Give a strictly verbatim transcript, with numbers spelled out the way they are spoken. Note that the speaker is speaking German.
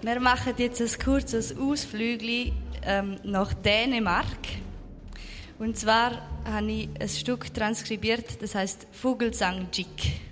Wir machen jetzt ein kurzes Ausflügli ähm, nach Dänemark. Und zwar habe ich ein Stück transkribiert, das heißt Vogelsang Jig.